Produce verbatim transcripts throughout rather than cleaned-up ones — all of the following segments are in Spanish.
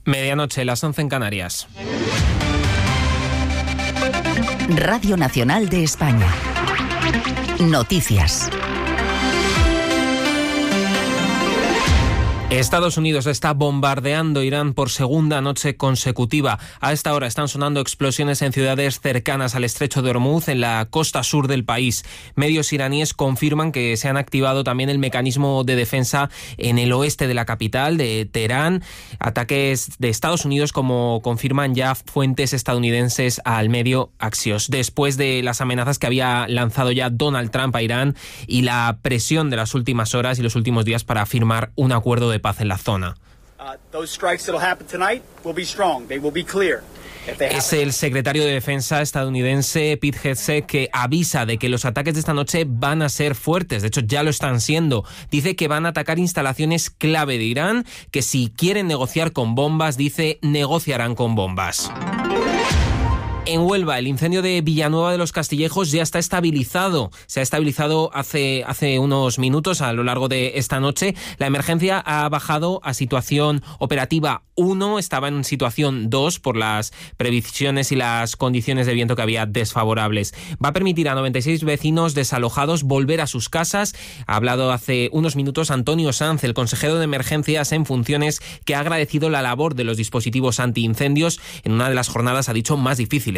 Medianoche, las once en Canarias. Radio Nacional de España. Noticias. Estados Unidos está bombardeando Irán por segunda noche consecutiva. A esta hora están sonando explosiones en ciudades cercanas al estrecho de Hormuz, en la costa sur del país. Medios iraníes confirman que se han activado también el mecanismo de defensa en el oeste de la capital, de Teherán. Ataques de Estados Unidos, como confirman ya fuentes estadounidenses al medio Axios. Después de las amenazas que había lanzado ya Donald Trump a Irán y la presión de las últimas horas y los últimos días para firmar un acuerdo de paz en la zona. Es el secretario de Defensa estadounidense Pete Hegseth que avisa de que los ataques de esta noche van a ser fuertes. De hecho, ya lo están siendo. Dice que van a atacar instalaciones clave de Irán, que si quieren negociar con bombas, dice, negociarán con bombas. En Huelva, el incendio de Villanueva de los Castillejos ya está estabilizado. Se ha estabilizado hace, hace unos minutos a lo largo de esta noche. La emergencia ha bajado a situación operativa uno, estaba en situación dos por las previsiones y las condiciones de viento que había desfavorables. Va a permitir a noventa y seis vecinos desalojados volver a sus casas. Ha hablado hace unos minutos Antonio Sanz, el consejero de emergencias en funciones, que ha agradecido la labor de los dispositivos antiincendios en una de las jornadas, ha dicho, más difíciles.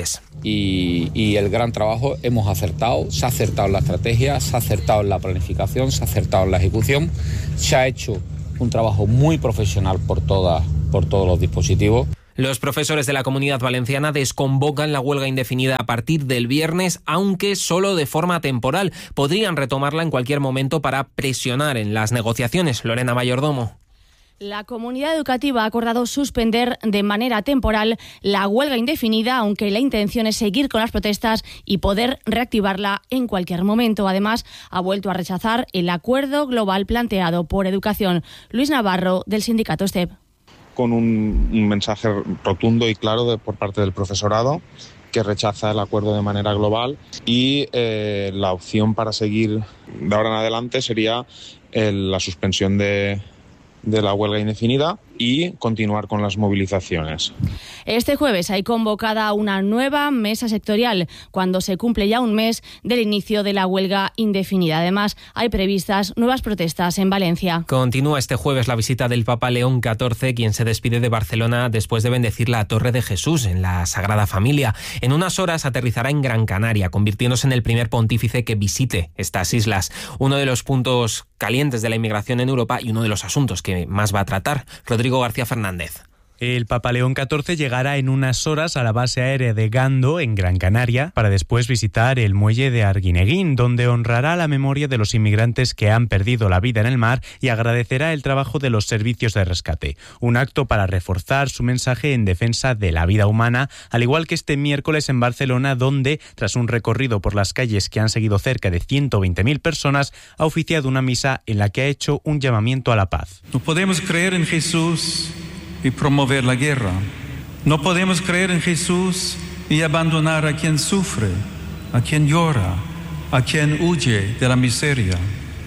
Y, y el gran trabajo, hemos acertado, se ha acertado en la estrategia, se ha acertado en la planificación, se ha acertado en la ejecución, se ha hecho un trabajo muy profesional por, toda, por todos los dispositivos. Los profesores de la Comunidad Valenciana desconvocan la huelga indefinida a partir del viernes, aunque solo de forma temporal. Podrían retomarla en cualquier momento para presionar en las negociaciones. Lorena Mayordomo. La comunidad educativa ha acordado suspender de manera temporal la huelga indefinida, aunque la intención es seguir con las protestas y poder reactivarla en cualquier momento. Además, ha vuelto a rechazar el acuerdo global planteado por Educación. Luis Navarro, del sindicato STEP. Con un, un mensaje rotundo y claro de, por parte del profesorado, que rechaza el acuerdo de manera global, y eh, la opción para seguir de ahora en adelante sería el, la suspensión de... de la huelga indefinida y continuar con las movilizaciones. Este jueves hay convocada una nueva mesa sectorial cuando se cumple ya un mes del inicio de la huelga indefinida. Además, hay previstas nuevas protestas en Valencia. Continúa este jueves la visita del Papa León catorce, quien se despide de Barcelona después de bendecir la Torre de Jesús en la Sagrada Familia. En unas horas aterrizará en Gran Canaria, convirtiéndose en el primer pontífice que visite estas islas. Uno de los puntos calientes de la inmigración en Europa y uno de los asuntos que más va a tratar. Rodrigo García Fernández. El Papa León catorce llegará en unas horas a la base aérea de Gando, en Gran Canaria, para después visitar el muelle de Arguineguín, donde honrará la memoria de los inmigrantes que han perdido la vida en el mar y agradecerá el trabajo de los servicios de rescate. Un acto para reforzar su mensaje en defensa de la vida humana, al igual que este miércoles en Barcelona, donde, tras un recorrido por las calles que han seguido cerca de ciento veinte mil personas, ha oficiado una misa en la que ha hecho un llamamiento a la paz. No podemos creer en Jesús y promover la guerra. No podemos creer en Jesús y abandonar a quien sufre, a quien llora, a quien huye de la miseria.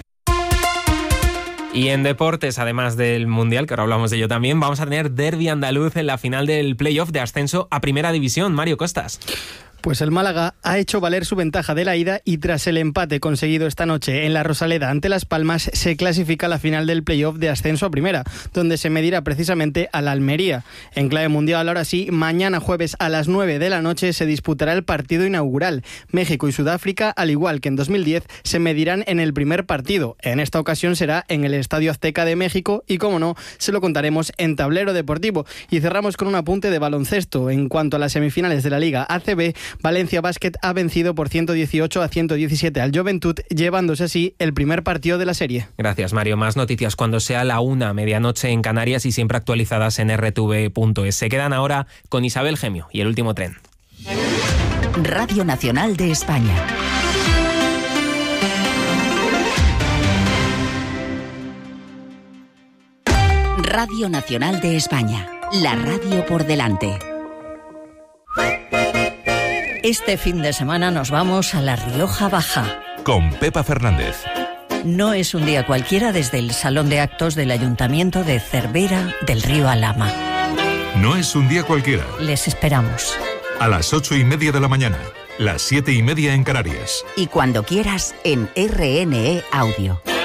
Y en deportes, además del Mundial, que ahora hablamos de ello también, vamos a tener derbi andaluz en la final del playoff de ascenso a Primera División. Mario Costas. Pues el Málaga ha hecho valer su ventaja de la ida y tras el empate conseguido esta noche en la Rosaleda ante Las Palmas se clasifica a la final del playoff de ascenso a Primera, donde se medirá precisamente a la Almería. En clave mundial, ahora sí, mañana jueves a las nueve de la noche se disputará el partido inaugural. México y Sudáfrica, al igual que en dos mil diez, se medirán en el primer partido. En esta ocasión será en el Estadio Azteca de México y, como no, se lo contaremos en Tablero Deportivo. Y cerramos con un apunte de baloncesto. En cuanto a las semifinales de la Liga A C B, Valencia Basket ha vencido por ciento dieciocho a ciento diecisiete al Joventut, llevándose así el primer partido de la serie. Gracias, Mario. Más noticias cuando sea la una, medianoche en Canarias y siempre actualizadas en erre te ve punto es. Se quedan ahora con Isabel Gemio y El Último Tren. Radio Nacional de España. Radio Nacional de España. La radio por delante. Este fin de semana nos vamos a La Rioja Baja. Con Pepa Fernández. No es un día cualquiera desde el Salón de Actos del Ayuntamiento de Cervera del Río Alhama. No es un día cualquiera. Les esperamos. A las ocho y media de la mañana, las siete y media en Canarias. Y cuando quieras en R N E Audio.